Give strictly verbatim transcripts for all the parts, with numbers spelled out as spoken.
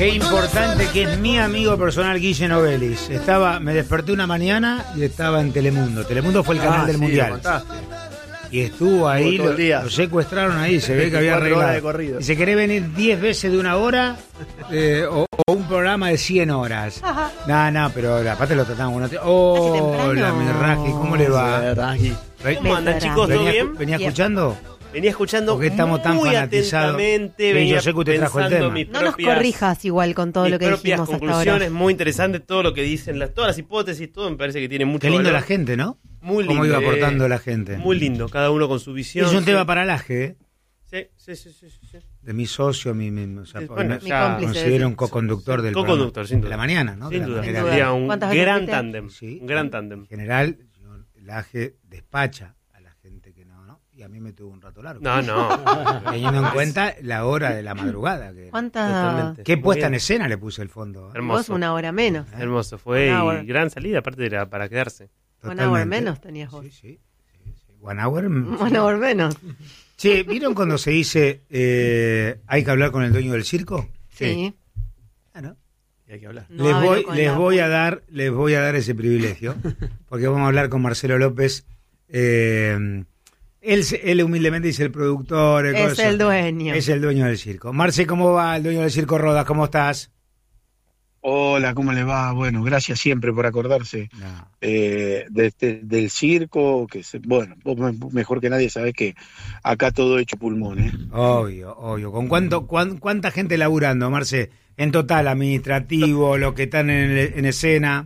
Qué importante que es mi amigo personal Guille Novelis. Estaba, me desperté una mañana y estaba en Telemundo. Telemundo fue el canal ah, del sí, Mundial. Y estuvo ahí, todo lo, el día. lo secuestraron ahí, se ve que había arreglado. Y se quería venir diez veces de una hora eh, o, o un programa de cien horas. No, no, pero aparte lo tratamos. Oh, hola, mi Raji, ¿cómo le va? Sí, ¿cómo andan, chicos? ¿Todo ¿Venía, bien? ¿Venía escuchando? Venía escuchando porque estamos tan muy fanatizados. atentamente. Sí, yo sé que usted trajo el tema. No nos corrijas igual con todo lo que dijimos hasta ahora. Conclusiones muy interesantes, todo lo que dicen, las, todas las hipótesis, todo me parece que tiene mucho Qué lindo valor. la gente, ¿no? Muy lindo. Cómo iba eh, aportando la gente. Muy lindo, cada uno con su visión. Es un sí. tema para el Aje, ¿eh? Sí, sí, sí, sí, sí. De mi socio, mi, mi, o sea, Sí, bueno, me ya- considero un co-conductor sí, del co-conductor, programa, sin duda. de la mañana, ¿no? Sin de la duda. manera Sin que- duda. Un ¿Cuántas veces gran fuiste? tándem. Sí. Un gran tándem. En general, yo, el Aje despacha a la gente que no, ¿no? Y a mí me tuvo un rato largo. No, no. Teniendo en cuenta la hora de la madrugada. Que ¿Cuántas? Totalmente. Qué Muy puesta en bien. escena le puse el fondo. ¿eh? Hermoso. Vos una hora menos. Hermoso. Fue One y hour. gran salida, aparte era para quedarse. One hour Totalmente. menos tenías vos. Sí, sí. sí, sí. One hour. mm, One hour menos. Che, ¿vieron cuando se dice eh, hay que hablar con el dueño del circo? Sí. Ah, ¿no? Y hay que hablar. No les hablo voy, con les la- voy a dar, les voy a dar ese privilegio, porque vamos a hablar con Marcelo López. Eh, él, se- él humildemente dice el productor. el Es coso. el dueño. Es el dueño del circo. Marce, ¿cómo va el dueño del circo Rodas? ¿Cómo estás? Hola, ¿cómo le va? Bueno, gracias siempre por acordarse No. eh, de este- del circo, que se- bueno, vos me- mejor que nadie sabés que acá todo hecho pulmón, ¿eh? Obvio, obvio. ¿Con cuánto, cuán- cuánta gente laburando, Marce? En total, administrativo, lo que están en, en escena.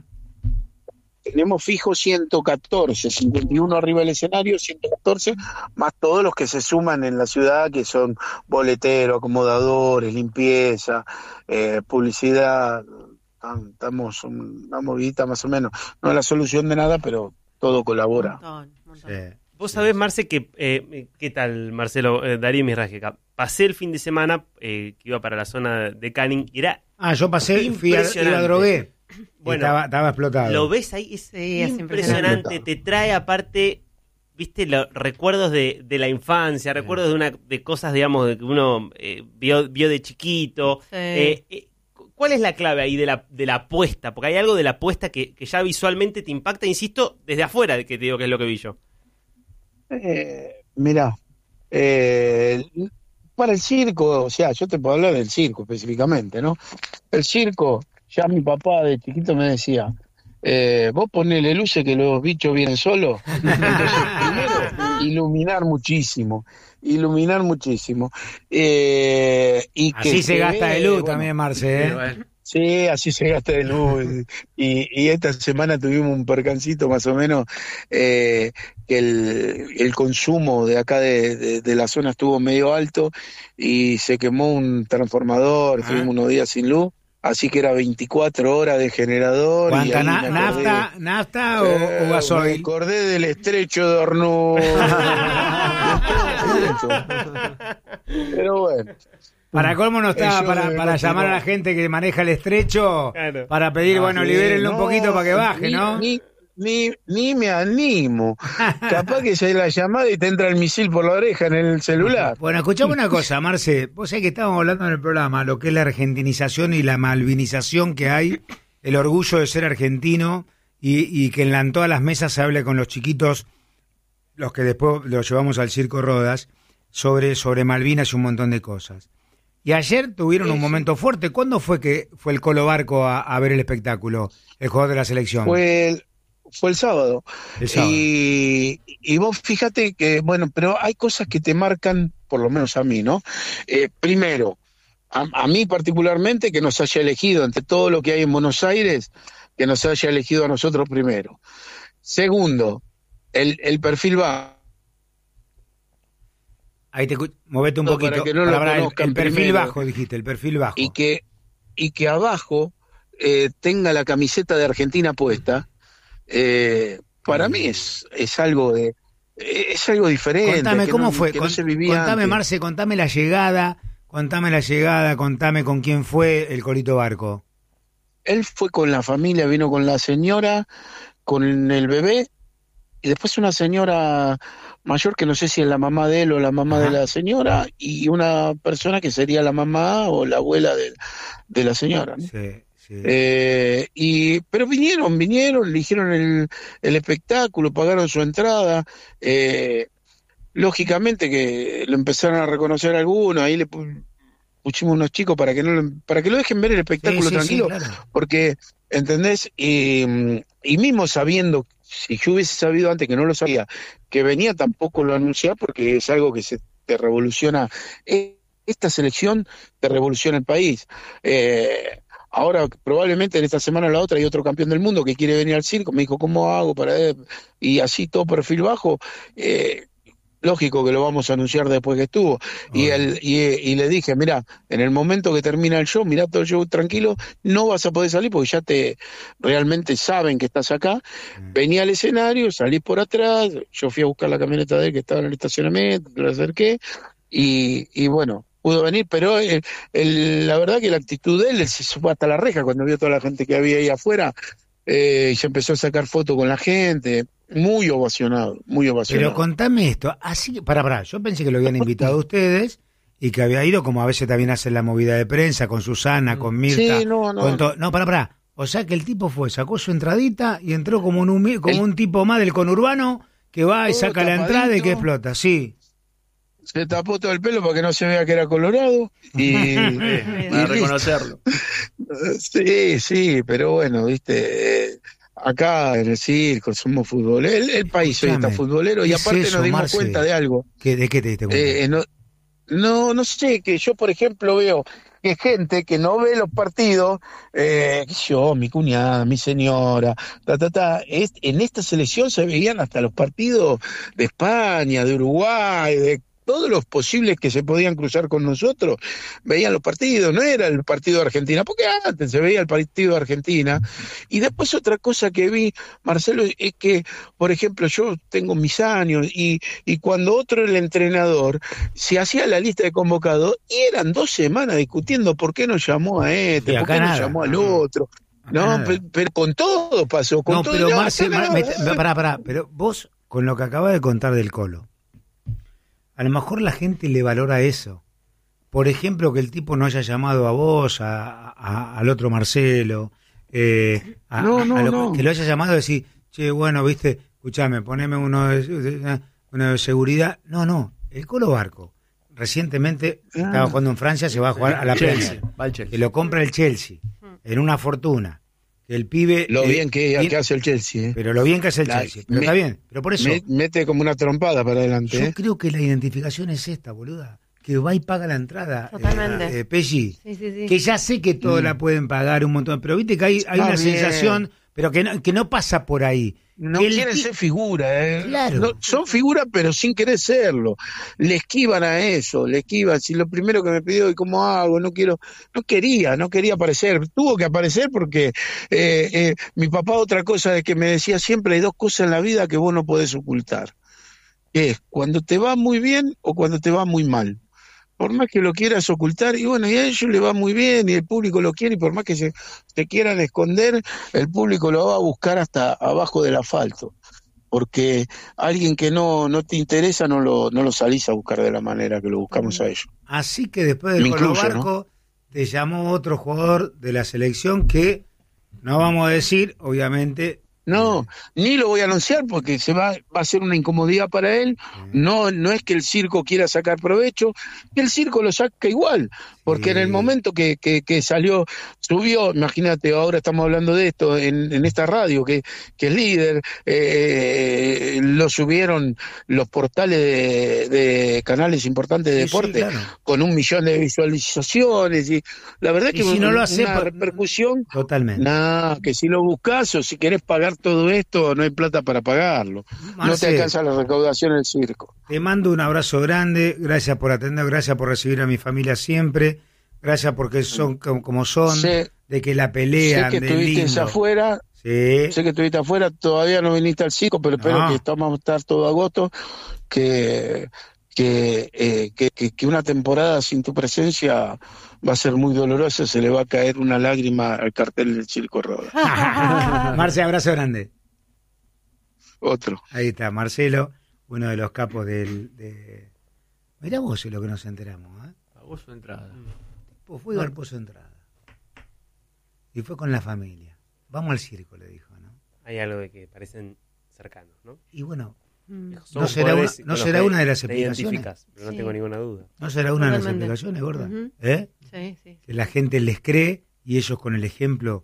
Tenemos fijo ciento catorce, cincuenta y uno arriba del escenario, ciento catorce, más todos los que se suman en la ciudad, que son boleteros, acomodadores, limpieza, eh, publicidad. Tam- Estamos una movidita más o menos. No es la solución de nada, pero todo Un colabora. montón, un montón. Sí. Vos sabés, Marce, que... Eh, ¿qué tal, Marcelo? Eh, Darío Mirrajeca. Pasé el fin de semana eh, que iba para la zona de Canning y era... Ah, yo pasé, fui a, Impresionante. iba a drogué. Bueno, estaba, estaba explotado. Lo ves ahí, es Sí, es impresionante, te trae aparte, viste, los recuerdos de, de la infancia, recuerdos de una de cosas, digamos, de que uno eh, vio, vio de chiquito. Sí. Eh, eh, ¿Cuál es la clave ahí de la, de la apuesta? Porque hay algo de la apuesta que, que ya visualmente te impacta, insisto, desde afuera, que te digo que es lo que vi yo. Eh, mirá, eh, para el circo, o sea, yo te puedo hablar del circo específicamente, ¿no? El circo, ya mi papá de chiquito me decía, eh, vos ponele luces que los bichos vienen solos. Entonces, primero, iluminar muchísimo, iluminar muchísimo. Eh, y que Así se ve, gasta de luz bueno, también, Marce, ¿eh? Sí, así se gasta de luz. Y, y esta semana tuvimos un percancito más o menos, eh, que el, el consumo de acá de, de, de la zona estuvo medio alto y se quemó un transformador, Ah. estuvimos unos días sin luz, así que era veinticuatro horas de generador. y ¿Cuánta ahí na- me acordé- nafta, nafta o, Eh, o Me gasoil? acordé del estrecho de Hornuz. Pero bueno. Para colmo no estaba Eso para, de para no llamar a tener- la gente que maneja el estrecho, Claro. para pedir, Ah, bueno, sí, libérenlo un no, poquito para que baje, ni- ¿no? Ni, ni, ni me animo. Capaz que se la llamada y te entra el misil por la oreja en el celular. Bueno, escuchame una cosa, Marce. Vos sabés que estábamos hablando en el programa lo que es la argentinización y la malvinización que hay, el orgullo de ser argentino y, y que en, la, en todas las mesas se hable con los chiquitos, los que después los llevamos al Circo Rodas, sobre, sobre Malvinas y un montón de cosas. Y ayer tuvieron un momento fuerte. ¿Cuándo fue que fue el Colo Barco a, a ver el espectáculo, el jugador de la selección? Fue el, fue el sábado. El sábado. Y, y vos fíjate que, bueno, pero hay cosas que te marcan, por lo menos a mí, ¿no? Eh, primero, a, a mí particularmente, que nos haya elegido entre todo lo que hay en Buenos Aires, que nos haya elegido a nosotros primero. Segundo, el, el perfil bajo. Ahí te escu- movete un No, poquito. para que no lo Pará, el- conozcan el perfil primero. bajo, dijiste, el perfil bajo. y que y que abajo eh, tenga la camiseta de Argentina puesta, eh, para mí es es algo de eh, es algo diferente. Contame que cómo no- fue, que no Con- se vivía contame antes. Marce, contame la llegada, contame la llegada, contame con quién fue el Colito Barco. Él fue con la familia, vino con la señora, con el bebé, y después una señora mayor, que no sé si es la mamá de él o la mamá Ajá. de la señora, y una persona que sería la mamá o la abuela de, de la señora, ¿no? Sí, sí. Eh, y, pero vinieron, vinieron, eligieron el, el espectáculo, pagaron su entrada, eh, lógicamente que lo empezaron a reconocer algunos, ahí le pu- pusimos unos chicos para que no lo, para que lo dejen ver el Sí, espectáculo sí, sí, tranquilo, claro. porque, ¿entendés? Y, y mismo sabiendo, si yo hubiese sabido antes, que no lo sabía, que venía, tampoco lo anunciaba, porque es algo que se te revoluciona. Eh, Esta selección te revoluciona el país. Eh, ahora, probablemente en esta semana o la otra, hay otro campeón del mundo que quiere venir al circo. Me dijo, ¿cómo hago para él? Y así, todo perfil bajo. Eh, Lógico que lo vamos a anunciar después que estuvo. Y, Obvio. el, y, y le dije, mira, en el momento que termina el show, mirá todo el show tranquilo, no vas a poder salir porque ya te realmente saben que estás acá. Mm. Venía al escenario, salís por atrás, yo fui a buscar la camioneta de él que estaba en el estacionamiento, lo acerqué, y, y bueno, pudo venir, pero el- el- la verdad que la actitud de él, se fue hasta la reja cuando vio toda la gente que había ahí afuera, eh, y se empezó a sacar fotos con la gente, muy ovacionado, muy ovacionado. Pero contame esto, así que, para, para, yo pensé que lo habían invitado a ustedes y que había ido, como a veces también hacen la movida de prensa, con Susana, con Mirta. Sí, no, no. con to- no, para, para. O sea que el tipo fue, sacó su entradita y entró como un, humi- como El- un tipo más del conurbano que va y Todo saca la entrada y que tapadito. explota, sí. Se tapó todo el pelo para que no se vea que era colorado y, y Para listo. reconocerlo. Sí, sí, pero bueno, viste, eh, acá en el circo somos futboleros, el, el país hoy está Escuchame, futbolero, y ¿qué es aparte eso, nos dimos Marce? cuenta de algo. ¿Qué, ¿De qué te diste cuenta? Eh, no, no, no sé, que yo por ejemplo veo que gente que no ve los partidos, eh, qué sé yo, mi cuñada, mi señora, ta, ta, ta, es- en esta selección se veían hasta los partidos de España, de Uruguay, de todos los posibles que se podían cruzar con nosotros, veían los partidos, no era el partido de Argentina, porque antes se veía el partido de Argentina. Y después otra cosa que vi, Marcelo, es que, por ejemplo, yo tengo mis años, y, y cuando otro era el entrenador, se hacía la lista de convocados y eran dos semanas discutiendo por qué no llamó a este, Y por acá qué no nada. llamó al otro. Acá No, nada. pe- pero con todo pasó, con No, todo. pero no, Marce, acá Mar- nada. me- pará, pará, pero vos, con lo que acabas de contar del Colo, a lo mejor la gente le valora eso. Por ejemplo, que el tipo no haya llamado a vos, a, a- al otro Marcelo, eh, a, No, no, a lo- no. que lo haya llamado y decir, che, bueno, viste, escuchame, poneme uno de, de- uno de seguridad. No, no, el Colo Barco, recientemente Ah. estaba jugando en Francia, se va a jugar a la Chelsea, Premier, va al que Chelsea. lo compra el Chelsea, en una fortuna, que el pibe... Lo eh, bien que, bien- que hace el Chelsea, ¿eh? pero lo bien que hace el La- Chelsea, pero me- está bien, pero por eso... Me- mete como una trompada para adelante, Yo ¿eh? creo que la identificación es esta, boluda. Que va y paga la entrada. Totalmente. Eh, eh, Pelli. Sí, sí, sí. Que ya sé que todos Mm. la pueden pagar un montón, pero viste que hay, hay Está una bien. sensación, pero que no, que no pasa por ahí. No Que el quieren ti- ser figura, ¿eh? Claro. No, son figuras, pero sin querer serlo. Le esquivan a eso, le esquivan. Si lo primero que me pidió, ¿y cómo hago? No quiero, no quería, no quería aparecer. Tuvo que aparecer porque eh, eh, mi papá, otra cosa de que me decía siempre, hay dos cosas en la vida que vos no podés ocultar. Es cuando te va muy bien o cuando te va muy mal. Por más que lo quieras ocultar, y bueno, y a ellos le va muy bien, y el público lo quiere, y por más que se, se quieran esconder, el público lo va a buscar hasta abajo del asfalto. Porque alguien que no, no te interesa no lo, no lo salís a buscar de la manera que lo buscamos a ellos. Así que después del Me Colo incluyo, Barco, te llamó otro jugador de la selección que no vamos a decir, obviamente. No, ni lo voy a anunciar porque se va, va a ser una incomodidad para él. No, no es que el circo quiera sacar provecho, que el circo lo saca igual, porque Sí. en el momento que, que, que salió, subió, imagínate, ahora estamos hablando de esto en, en esta radio, que, que es líder, eh, lo subieron los portales de, de canales importantes de Sí, sí, deporte, claro. con un millón de visualizaciones, y la verdad Y que si un- no lo hace, una pues, repercusión. Totalmente. No, que si lo buscas o si querés pagar todo esto, no hay plata para pagarlo. No Marce, te alcanza la recaudación del circo. te mando un abrazo grande, gracias por atender, gracias por recibir a mi familia siempre, gracias porque son como, como son, Sé, de que la sé pelean, que de estuviste lindo. afuera, Sí. sé que estuviste afuera, todavía no viniste al circo, pero espero No. que estamos a estar todo agosto, que, que, eh, que, que, que una temporada sin tu presencia va a ser muy dolorosa, se le va a caer una lágrima al cartel del Circo Roda. Marce, abrazo grande. Otro. Ahí está, Marcelo, uno de los capos del... De... Mirá vos es lo que nos enteramos, ¿eh? Pagó su entrada. Pues fue al pozo de entrada. Y fue con la familia. Vamos al circo, le dijo, ¿no? Hay algo de que parecen cercanos, ¿no? Y bueno, Mm. no será, una, no será una de las te explicaciones. Pero no Sí. tengo ninguna duda. No será una de las Totalmente. explicaciones, gorda. Ujú. ¿Eh? Sí, sí. Que la gente les cree y ellos con el ejemplo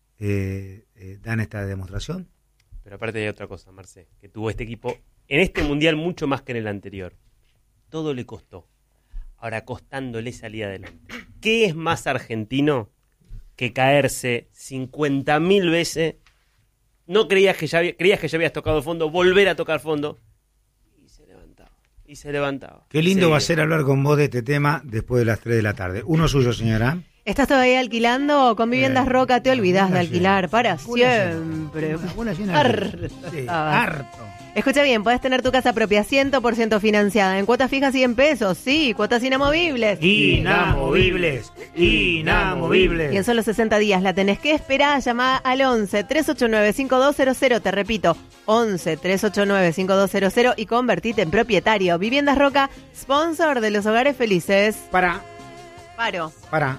eh, eh, dan esta demostración. Pero aparte hay otra cosa, Marce, que tuvo este equipo en este mundial mucho más que en el anterior. Todo le costó. Ahora costándole salir adelante. ¿Qué es más argentino que caerse cincuenta mil veces? No creías que ya había, creías que ya habías tocado fondo, volver a tocar fondo. Y se levantaba. Y se levantaba. Qué lindo Seguía. va a ser hablar con vos de este tema después de las tres de la tarde. Uno suyo, señora. ¿Estás todavía alquilando? Con Viviendas Eh, Roca te olvidás de una alquilar llena. para Una llena. siempre. Una- una llena. Harto Sí, estaba. harto. Escucha bien, puedes tener tu casa propia cien por ciento financiada en cuotas fijas y en pesos, sí, cuotas inamovibles. Inamovibles, inamovibles. Y en solo sesenta días la tenés que esperar. Llama al once, tres ocho nueve, cinco dos cero cero. Te repito, once, tres ocho nueve, cinco dos cero cero y convertite en propietario. Viviendas Roca, sponsor de los hogares felices. Para, Paro. para.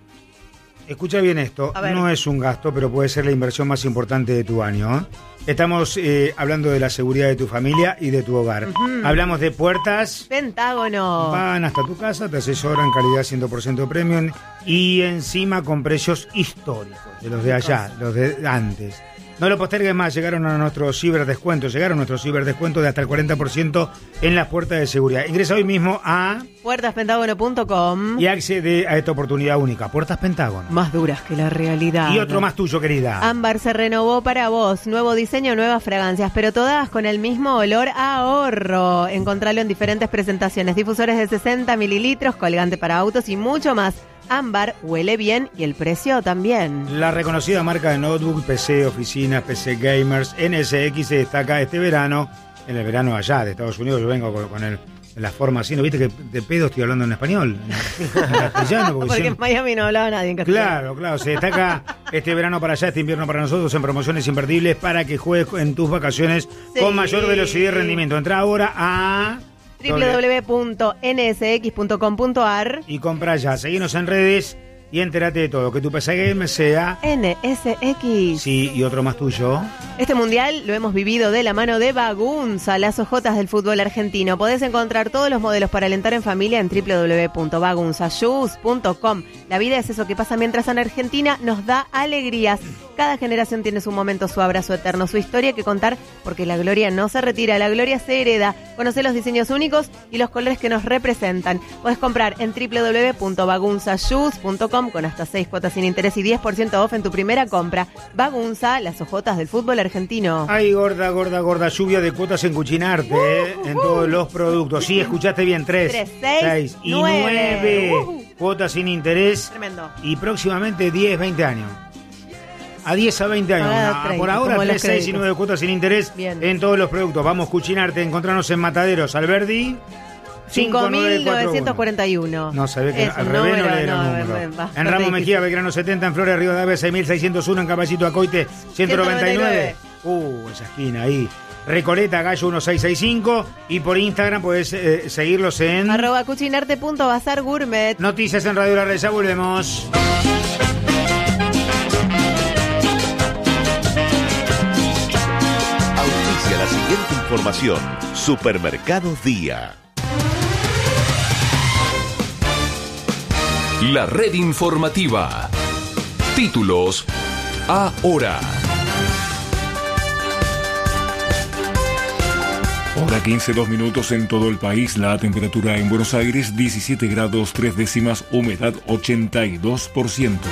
Escucha bien esto. A ver. No es un gasto, pero puede ser la inversión más importante de tu año, ¿eh? Estamos eh, hablando de la seguridad de tu familia y de tu hogar. Hablamos de puertas. Pentágono. Van hasta tu casa, te asesoran calidad cien por ciento premium y encima con precios históricos, de los de allá, los de antes. No lo postergues más, llegaron a nuestros ciberdescuentos, llegaron nuestros ciberdescuentos de hasta el cuarenta por ciento en las puertas de seguridad. Ingresa hoy mismo a puertas pentágono punto com. y accede a esta oportunidad única. Puertas Pentágono. Más duras que la realidad. Y otro más tuyo, querida. Ámbar se renovó para vos. Nuevo diseño, nuevas fragancias, pero todas con el mismo olor a ahorro. Encontralo en diferentes presentaciones. Difusores de sesenta mililitros, colgante para autos y mucho más. Ámbar huele bien y el precio también. La reconocida marca de notebook, P C, oficinas, P C gamers, N S X se destaca este verano, en el verano allá de Estados Unidos. Yo vengo con, con el, la forma así, ¿no viste que de pedo estoy hablando en español? En, en castellano, porque Porque en siempre- Miami no hablaba nadie en castellano. Claro, claro, se destaca este verano para allá, este invierno para nosotros en promociones imperdibles para que juegues en tus vacaciones Sí. con mayor velocidad y rendimiento. Entra ahora a doble u doble u doble u punto ene ese equis punto com punto a r. y compra ya. Seguinos en redes y entérate de todo. Que tu P C Game sea... N S X. Sí, y otro más tuyo. Este mundial lo hemos vivido de la mano de Bagunza, las ojotas del fútbol argentino. Podés encontrar todos los modelos para alentar en familia en doble u doble u doble u punto bagunza shoes punto com. La vida es eso que pasa mientras en Argentina nos da alegrías. Cada generación tiene su momento, su abrazo eterno, su historia que contar, porque la gloria no se retira, la gloria se hereda. Conoce los diseños únicos y los colores que nos representan. Podés comprar en doble u doble u doble u punto bagunza shoes punto com con hasta seis cuotas sin interés y diez por ciento off en tu primera compra. Bagunza, las ojotas del fútbol argentino. Ay, gorda, gorda, gorda, lluvia de cuotas en Cuchinarte, ¿eh? En todos los productos. Sí, escuchaste bien, tres, Tres, seis, y nueve. nueve. Ujú. Cuotas sin interés Tremendo. y próximamente diez, veinte años. A diez a veinte años. Pagada Ah, treinta, por ahora como los tres, seis y créditos. nueve cuotas sin interés Bien. en todos los productos. Vamos, Cuchinarte, encontrarnos en Mataderos, Alberdi. cinco mil novecientos cuarenta y uno. No, sabés que Es al un revés no número, leer el no, número. es bastante En Ramos difícil. Mejía, Belgrano setenta, en Flores, Rivadavia seis mil seiscientos uno, en Caballito Acoite ciento noventa y nueve. Uh, esa esquina ahí. Recoleta, Gallo mil seiscientos sesenta y cinco. Y por Instagram podés eh, seguirlos en Arroba cuchinarte punto bazar gourmet. Noticias en Radio La Red. Ya volvemos. Auspicia la siguiente información. Supermercados Día. La red informativa. Títulos ahora. Hora quince, dos minutos en todo el país. La temperatura en Buenos Aires, diecisiete grados, tres décimas, humedad ochenta y dos por ciento.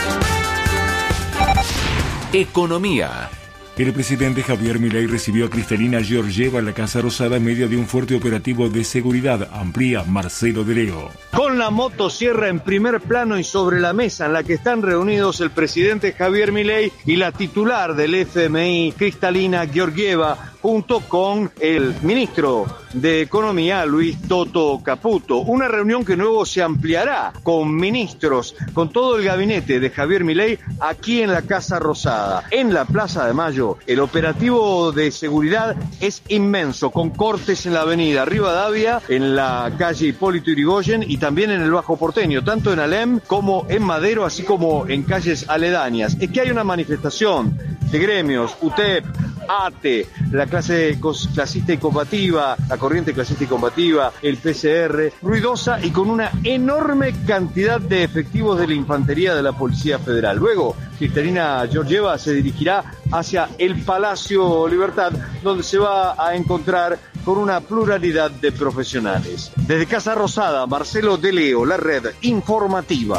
Economía. El presidente Javier Milei recibió a Cristalina Georgieva en la Casa Rosada en medio de un fuerte operativo de seguridad. Amplía Marcelo de Leo. Con la motosierra en primer plano y sobre la mesa en la que están reunidos el presidente Javier Milei y la titular del F M I, Cristalina Georgieva, junto con el ministro de Economía, Luis Toto Caputo. Una reunión que luego se ampliará con ministros, con todo el gabinete de Javier Milei aquí en la Casa Rosada. En la Plaza de Mayo, el operativo de seguridad es inmenso, con cortes en la avenida Rivadavia, en la calle Hipólito Yrigoyen y también en el Bajo Porteño, tanto en Alem como en Madero, así como en calles aledañas. Es que hay una manifestación de gremios, U T E P, A T E, la clase clasista y combativa, la corriente clasista y combativa, el P C R, ruidosa y con una enorme cantidad de efectivos de la infantería de la Policía Federal. Luego, Cristalina Georgieva se dirigirá hacia el Palacio Libertad, donde se va a encontrar con una pluralidad de profesionales. Desde Casa Rosada, Marcelo de Leo, la red informativa.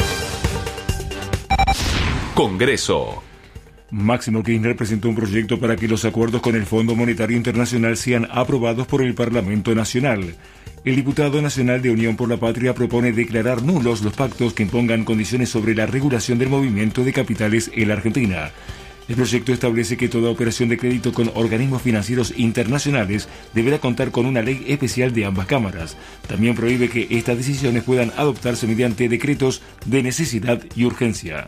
Congreso. Máximo Kirchner presentó un proyecto para que los acuerdos con el Fondo Monetario Internacional sean aprobados por el Parlamento Nacional. El diputado nacional de Unión por la Patria propone declarar nulos los pactos que impongan condiciones sobre la regulación del movimiento de capitales en la Argentina. El proyecto establece que toda operación de crédito con organismos financieros internacionales deberá contar con una ley especial de ambas cámaras. También prohíbe que estas decisiones puedan adoptarse mediante decretos de necesidad y urgencia.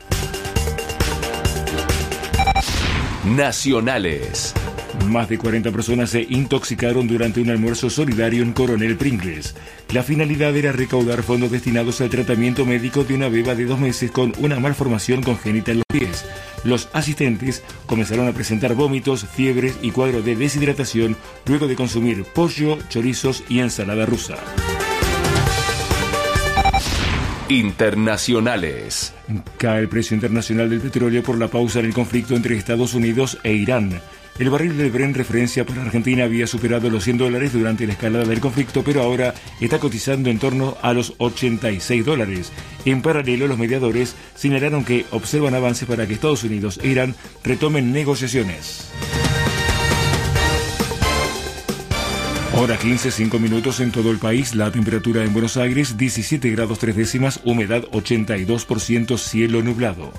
Nacionales. Más de cuarenta personas se intoxicaron durante un almuerzo solidario en Coronel Pringles. La finalidad era recaudar fondos destinados al tratamiento médico de una beba de dos meses con una malformación congénita en los pies. Los asistentes comenzaron a presentar vómitos, fiebres y cuadros de deshidratación luego de consumir pollo, chorizos y ensalada rusa. Internacionales. Cae el precio internacional del petróleo por la pausa en el conflicto entre Estados Unidos e Irán. El barril del Brent referencia para Argentina había superado los cien dólares durante la escalada del conflicto, pero ahora está cotizando en torno a los ochenta y seis dólares. En paralelo, los mediadores señalaron que observan avances para que Estados Unidos e Irán retomen negociaciones. Hora quince, cinco minutos en todo el país. La temperatura en Buenos Aires, diecisiete grados tres décimas, humedad ochenta y dos por ciento, cielo nublado.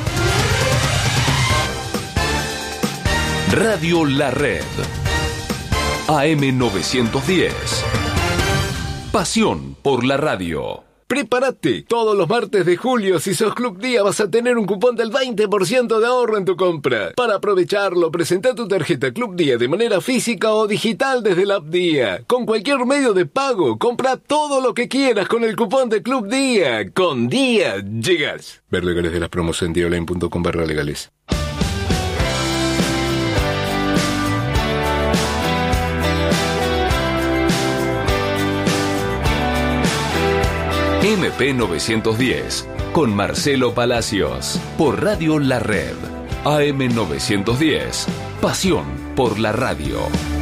Radio La Red. A M novecientos diez. Pasión por la radio. Prepárate, todos los martes de julio, si sos Club Día, vas a tener un cupón del veinte por ciento de ahorro en tu compra. Para aprovecharlo, presenta tu tarjeta Club Día de manera física o digital desde la app Día. Con cualquier medio de pago, compra todo lo que quieras con el cupón de Club Día. Con Día llegas. Ver legales de las promos en dioline punto com barra legales. M P novecientos diez, con Marcelo Palacios, por Radio La Red. A M novecientos diez, pasión por la radio.